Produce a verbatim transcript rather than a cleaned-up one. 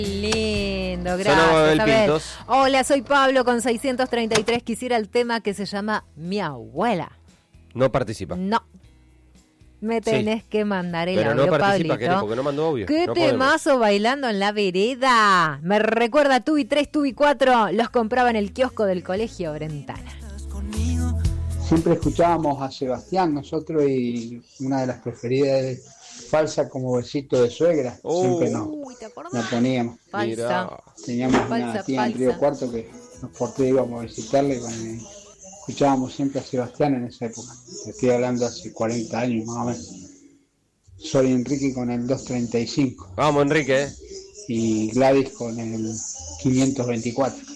Lindo, gracias, Abel. Hola, soy Pablo con seiscientos treinta y tres. Quisiera el tema que se llama Mi Abuela. No participa. No. Me tenés sí. que mandar el Pero audio, no participa, Pablito. Porque no mandó audio. ¿Qué no temazo bailando en la vereda? Me recuerda a Tubi tres, Tubi cuatro. Los compraba en el kiosco del colegio Brentana. Siempre escuchábamos a Sebastián, nosotros, y una de las preferidas de Falsa como besito de suegra. Oh. Siempre nos la poníamos. Falsa. Teníamos falsa, una tía falsa. en Río Cuarto que nos por qué íbamos a visitarle. Bueno, escuchábamos siempre a Sebastián en esa época. Te estoy hablando hace cuarenta años más o menos. Soy Enrique con el doscientos treinta y cinco. Vamos, Enrique. Y Gladys con el quinientos veinticuatro.